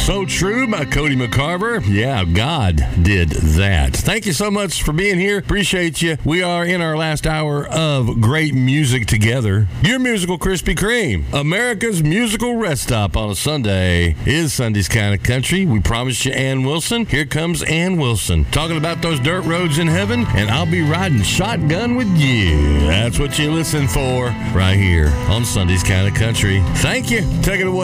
So True by Cody McCarver. Yeah, God did that. Thank you so much for being here. Appreciate you. We are in our last hour of great music together. Your musical Krispy Kreme. America's musical rest stop on a Sunday is Sunday's Kind of Country. We promised you Ann Wilson. Here comes Ann Wilson talking about those dirt roads in heaven, and I'll be riding shotgun with you. That's what you listen for right here on Sunday's Kind of Country. Thank you. Take it away.